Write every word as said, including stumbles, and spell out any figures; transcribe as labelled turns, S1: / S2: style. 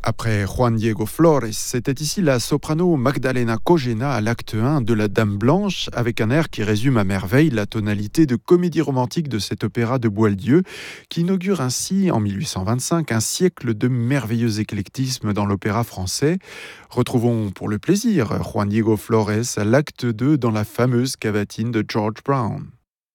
S1: Après Juan Diego Flores, c'était ici la soprano Magdalena Kojena à l'acte un de La Dame Blanche, avec un air qui résume à merveille la tonalité de comédie romantique de cet opéra de Boieldieu, qui inaugure ainsi, en mille huit cent vingt-cinq, un siècle de merveilleux éclectisme dans l'opéra français. Retrouvons pour le plaisir Juan Diego Flores à l'acte deux dans la fameuse cavatine de George Brown.